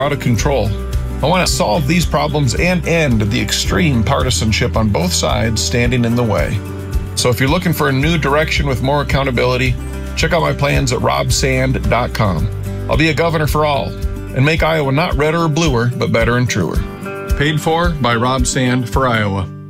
out of control. I want to solve these problems and end the extreme partisanship on both sides standing in the way. So if you're looking for a new direction with more accountability, check out my plans at robsand.com. I'll be a governor for all and make Iowa not redder or bluer, but better and truer. Paid for by Rob Sand for Iowa.